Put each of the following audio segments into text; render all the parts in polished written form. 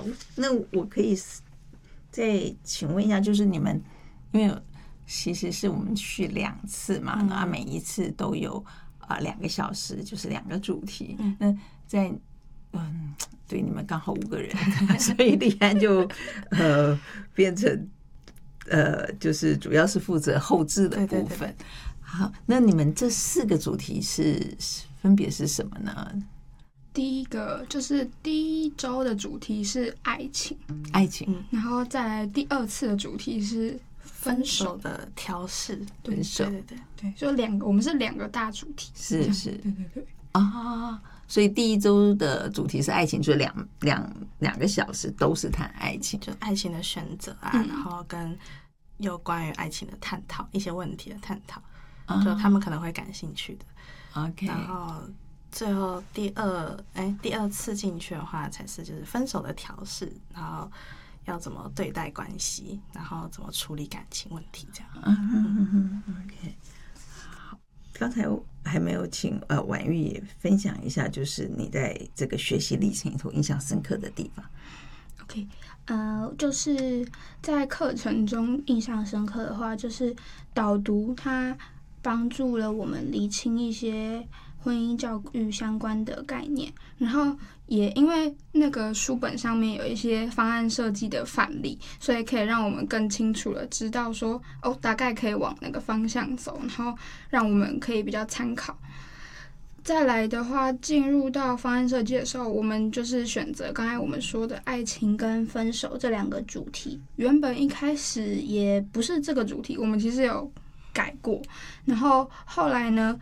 那我可以再请问一下，就是你们因为其实是我们去2次嘛，那每一次都有2个小时，就是2个主题。那在对，你们刚好5个人，所以立安就变成就是主要是负责后制的部分。对。好，那你们这4个主题分别是什么呢？ 第一个就是第1周的主题是爱情，然后再来第2次的主题是分手的调试， 分手， 对，就我们是2个大主题， 是， 对啊，所以第1周的主题是爱情，就两个小时都是谈爱情， 就爱情的选择啊，然后跟有关于爱情的探讨，一些问题的探讨，就他们可能会感兴趣的。 OK， 然后最后第二次进去的话，才是就是分手的调试，然后要怎么对待关系，然后怎么处理感情问题，这样。 OK， 好，刚才还没有请婉玉也分享一下，就是你在这个学习历程里头印象深刻的地方。 OK， 就是在课程中印象深刻的话，就是导读它帮助了我们厘清一些婚姻教育相关的概念，然后也因为那个书本上面有一些方案设计的范例，所以可以让我们更清楚的知道说大概可以往那个方向走，然后让我们可以比较参考。再来的话，进入到方案设计的时候，我们就是选择刚才我们说的爱情跟分手这2个主题。原本一开始也不是这个主题，我们其实有改过，然后后来呢，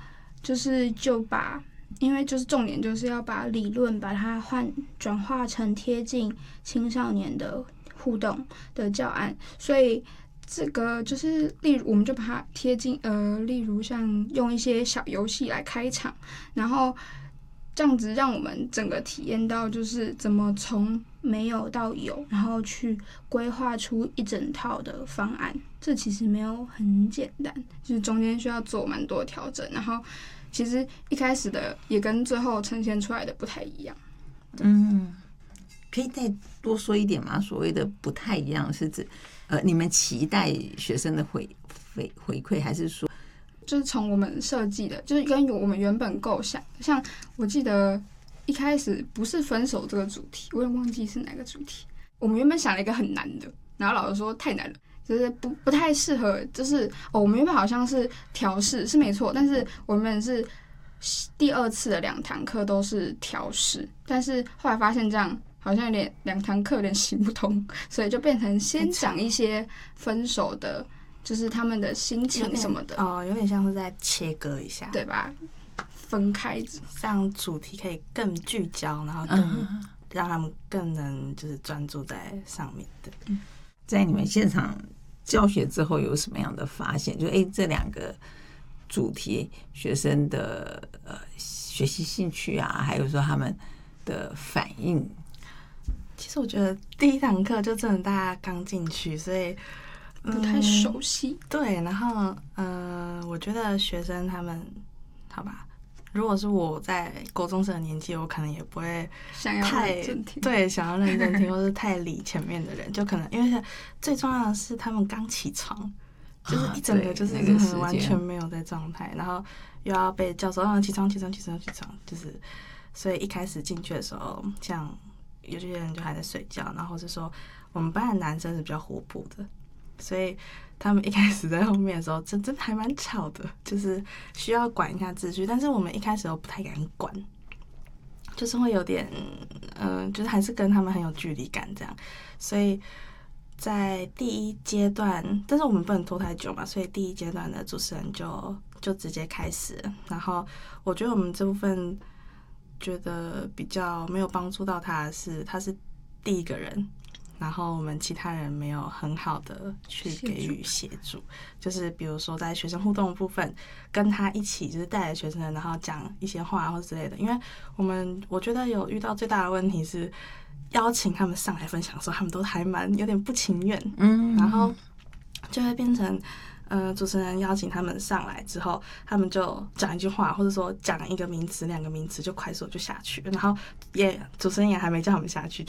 因为就是重点就是要把理论把它转化成贴近青少年的互动的教案，所以这个就是例如我们就把它贴近例如像用一些小游戏来开场，然后这样子让我们整个体验到就是怎么从没有到有，然后去规划出一整套的方案。这其实没有很简单，就是中间需要做蛮多调整，然后其实一开始的也跟最后呈现出来的不太一样。 可以再多说一点吗？所谓的不太一样是指你们期待学生的回馈，还是说就是从我们设计的，就是跟我们原本构想，像我记得一开始不是分手这个主题，我也忘记是哪个主题。我们原本想了一个很难的，然后老师说太难了，就是不太适合，就是我们原本好像是调试是没错，但是我们是第2次的2堂课都是调试，但是后来发现这样好像有点2堂课有点行不通，所以就变成先讲一些分手的，就是他们的心情什么的， 有点像是在切割一下， 对吧？分开， 让主题可以更聚焦，然后更让他们更能就是专注在上面的。 在你们现场教学之后有什么样的发现？就这2个主题学生的学习兴趣啊，还有说他们的反应。 其实我觉得第1堂课就真的大家刚进去，所以不太熟悉。 对，然后我觉得学生他们好吧，如果是我在国中生的年纪，我可能也不会想要认真听， 对，想要认真听，或是太理前面的人，就可能因为最重要的是他们刚起床，就是一整个就是完全没有在状态，然后又要被教授起床，就是所以一开始进去的时候，像有些人就还在睡觉，然后是说我们班的男生是比较活泼的，所以他们一开始在后面的时候真的还蛮吵的，就是需要管一下秩序，但是我们一开始都不太敢管，就是会有点就是还是跟他们很有距离感这样，所以在第1阶段，但是我们不能拖太久嘛，所以第1阶段的主持人就直接开始了，然后我觉得我们这部分觉得比较没有帮助到他是第1个人，然后我们其他人没有很好的去给予协助，就是比如说在学生互动的部分，跟他一起就是带着学生，然后讲一些话或之类的。因为我觉得有遇到最大的问题是邀请他们上来分享的时候，他们都还蛮有点不情愿，然后就会变成主持人邀请他们上来之后，他们就讲一句话，或者说讲一个名词、2个名词，就快速就下去，然后主持人也还没叫他们下去，